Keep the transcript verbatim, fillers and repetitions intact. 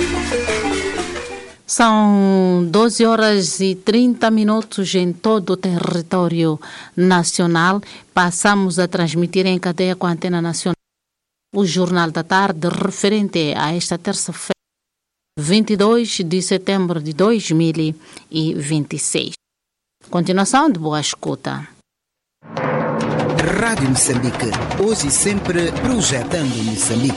São doze horas e trinta minutos em todo o território nacional. Passamos a transmitir em cadeia com a Antena Nacional o Jornal da Tarde, referente a esta terça-feira, vinte e dois de setembro de dois mil e vinte e seis. Continuação de boa escuta. Rádio Moçambique, hoje e sempre projetando Moçambique.